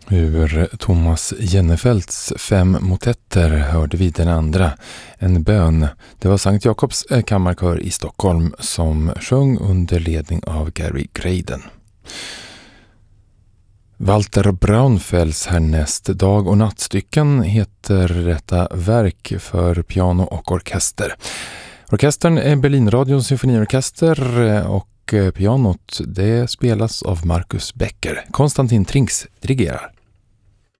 Ur Thomas Jennefelts 5 motetter hörde vi den andra, En bön. Det var Sankt Jakobs kammarkör i Stockholm som sjöng under ledning av Gary Graydon. Walter Braunfels härnäst, Dag- och nattstycken, heter detta verk för piano och orkester. Orkestern är Berlinradions symfoniorkester och pianot det spelas av Marcus Becker. Konstantin Trinks dirigerar.